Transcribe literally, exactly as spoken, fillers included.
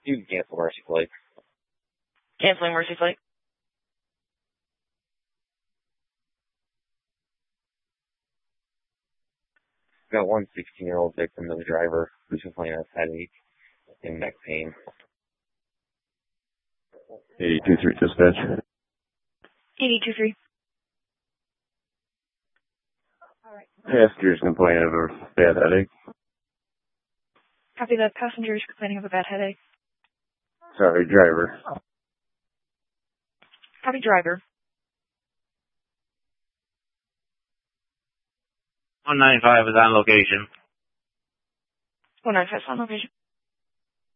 You can cancel Mercy Flight. Canceling Mercy Flight. Got one sixteen-year-old victim of the driver who's complaining of headache and neck pain. eighty-two three dispatch. eighty-two three. Passengers complaining of a bad headache. Copy that. Passengers complaining of a bad headache. Sorry, driver. Copy driver. one ninety-five is on location. one ninety-five is on location.